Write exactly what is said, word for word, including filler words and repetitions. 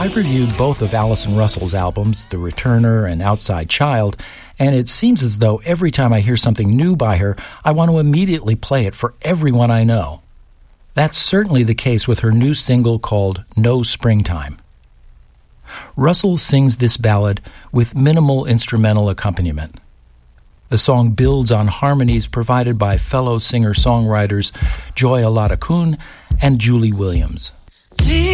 I've reviewed both of Allison Russell's albums, The Returner and Outside Child, and it seems as though every time I hear something new by her, I want to immediately play it for everyone I know. That's certainly the case with her new single called No Springtime. Russell sings this ballad with minimal instrumental accompaniment. The song builds on harmonies provided by fellow singer-songwriters Joy Aladakun and Julie Williams. Three